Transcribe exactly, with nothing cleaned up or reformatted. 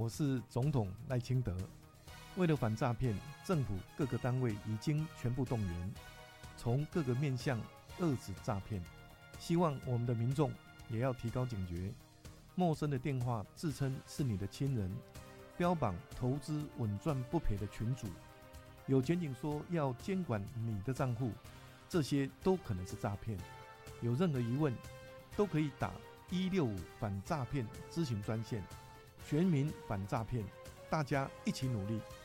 是总统赖清德。为了反诈骗，政府各个单位已经全部动员，从各个面向遏止诈骗。希望我们的民众也要提高警觉，陌生的电话自称是你的亲人，标榜投资稳赚不赔的群组，有检警说要监管你的账户，这些都可能是诈骗。有任何疑问都可以打一六五反诈骗咨询专线，全民反诈骗，大家一起努力。